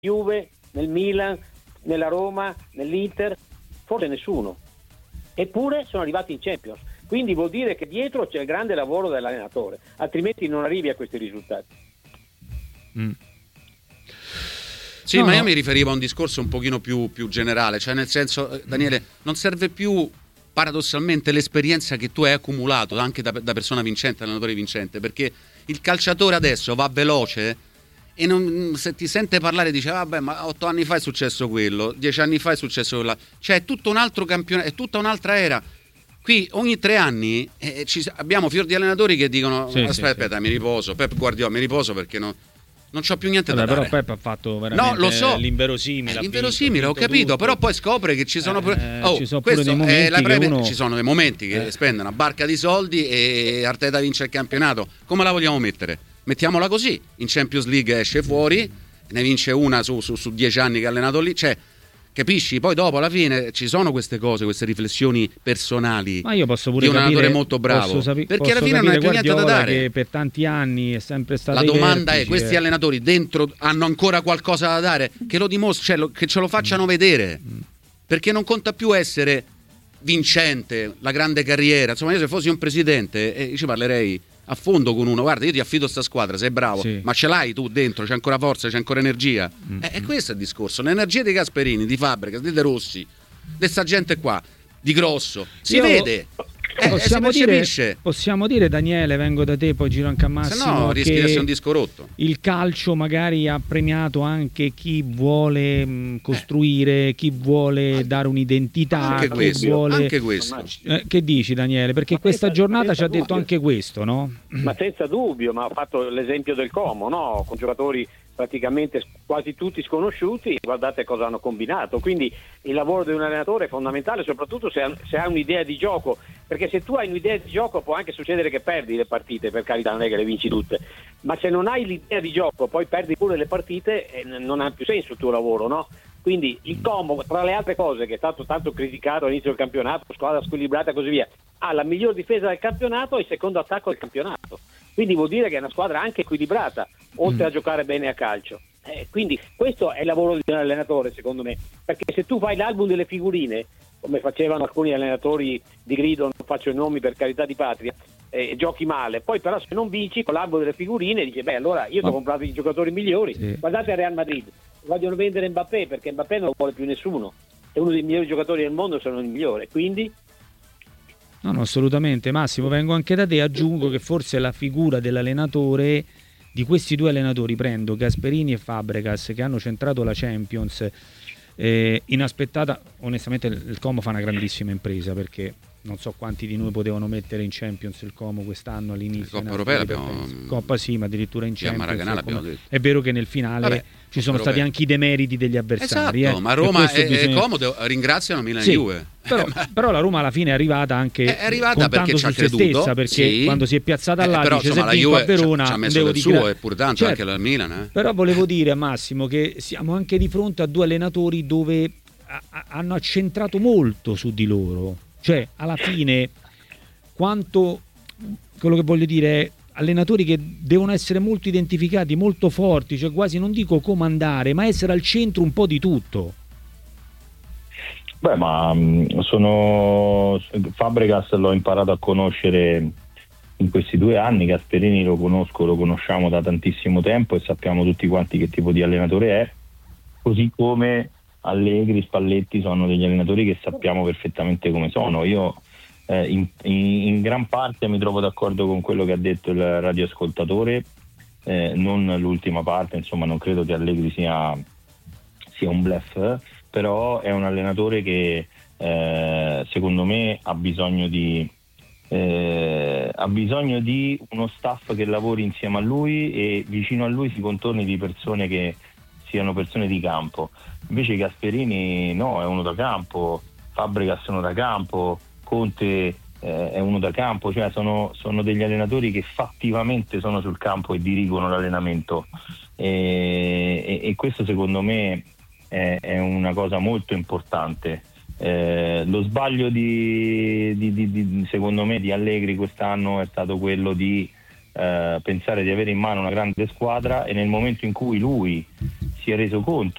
Juve, nel Milan, nella Roma, nell'Inter, forse nessuno. Eppure sono arrivati in Champions. Quindi vuol dire che dietro c'è il grande lavoro dell'allenatore, altrimenti non arrivi a questi risultati. Sì, ma io mi riferivo a un discorso un pochino più generale, cioè nel senso, Daniele, non serve più paradossalmente l'esperienza che tu hai accumulato anche da persona vincente, allenatore vincente, perché il calciatore adesso va veloce e se ti sente parlare dice vabbè, ma 8 anni fa è successo quello, 10 anni fa è successo quello, cioè è tutto un altro campionato, è tutta un'altra era. Qui ogni 3 anni abbiamo fior di allenatori che dicono aspetta, mi riposo, Pep Guardiola, mi riposo perché non c'ho più niente da dare. Però Pep ha fatto veramente lo so, l'inverosimile. L'inverosimile, ho capito, tutto. Però poi scopre che ci sono ci sono pure dei momenti ci sono dei momenti che spende una barca di soldi e Arteta vince il campionato. Come la vogliamo mettere? Mettiamola così, in Champions League esce fuori, ne vince una su 10 anni che ha allenato lì, cioè capisci? Poi dopo alla fine ci sono queste cose, queste riflessioni personali. Ma io posso pure di un allenatore molto bravo, perché alla fine non hai più niente da dare. Che per tanti anni è sempre stato. La domanda è: questi allenatori dentro hanno ancora qualcosa da dare? Che lo dimostri, cioè, che ce lo facciano vedere. Perché non conta più essere vincente, la grande carriera. Insomma, io se fossi un presidente ci parlerei a fondo con uno, guarda, io ti affido sta squadra, sei bravo, ma ce l'hai tu dentro, c'è ancora forza, c'è ancora energia. E questo è il discorso, l'energia di Gasperini, di Fabregas, di De Rossi, di sta gente qua, di Grosso, si vede. Possiamo dire, Daniele, vengo da te, poi giro anche a Massimo, se no rischi di essere un disco rotto. Il calcio magari ha premiato anche chi vuole costruire, chi vuole dare un'identità, anche questo. Che dici, Daniele? Perché questa giornata ci ha detto anche questo, no? Ma senza dubbio, ma ha fatto l'esempio del Como, no? Con giocatori praticamente quasi tutti sconosciuti, guardate cosa hanno combinato. Quindi il lavoro di un allenatore è fondamentale, soprattutto se ha un'idea di gioco, perché se tu hai un'idea di gioco può anche succedere che perdi le partite, per carità, non è che le vinci tutte, ma se non hai l'idea di gioco poi perdi pure le partite, non ha più senso il tuo lavoro, no? Quindi il Como, tra le altre cose, che è stato tanto criticato all'inizio del campionato, squadra squilibrata e così via, ha la miglior difesa del campionato e il secondo attacco del campionato. Quindi vuol dire che è una squadra anche equilibrata, oltre a giocare bene a calcio. Quindi questo è il lavoro di un allenatore, secondo me, perché se tu fai l'album delle figurine, come facevano alcuni allenatori di grido, non faccio i nomi per carità di patria, giochi male, poi però se non vinci con l'album delle figurine dici beh, allora io ti ho comprato i giocatori migliori. Guardate a Real Madrid, vogliono vendere Mbappé perché Mbappé non lo vuole più nessuno, è uno dei migliori giocatori del mondo, sono il migliore, quindi no, assolutamente. Massimo, vengo anche da te, aggiungo che forse la figura dell'allenatore, di questi due allenatori, prendo Gasperini e Fabregas, che hanno centrato la Champions, inaspettata. Onestamente il Como fa una grandissima impresa, perché non so quanti di noi potevano mettere in Champions il Como quest'anno all'inizio. Coppa Europea l'abbiamo... Coppa sì, ma addirittura in Champions. Maracanã l'abbiamo detto. È vero che nel finale ci sono stati anche i demeriti degli avversari. Esatto, ma Roma e Como ringraziano Milan e Juve. Però la Roma alla fine è arrivata anche perché ci ha creduto, stessa, perché quando si è piazzata là però dice, insomma, la Juve Juve a Verona ci ha messo del suo e pur tanto anche la Milan. Però volevo dire a Massimo che siamo anche di fronte a due allenatori dove hanno accentrato molto su di loro, cioè alla fine quanto, quello che voglio dire è allenatori che devono essere molto identificati, molto forti, cioè quasi non dico comandare, ma essere al centro un po' di tutto. Beh, ma Fabregas l'ho imparato a conoscere in questi 2 anni, Gasperini lo conosciamo da tantissimo tempo e sappiamo tutti quanti che tipo di allenatore è, così come Allegri, Spalletti sono degli allenatori che sappiamo perfettamente come sono. Io in gran parte mi trovo d'accordo con quello che ha detto il radioascoltatore, non l'ultima parte, insomma non credo che Allegri sia un bluff, però è un allenatore che secondo me ha bisogno di uno staff che lavori insieme a lui e vicino a lui si contorni di persone che siano persone di campo. Invece Gasperini no, è uno da campo, Fabregas è uno da campo, Conte è uno da campo, cioè sono degli allenatori che fattivamente sono sul campo e dirigono l'allenamento e questo secondo me è una cosa molto importante. Lo sbaglio secondo me di Allegri quest'anno è stato quello di pensare di avere in mano una grande squadra e nel momento in cui lui si è reso conto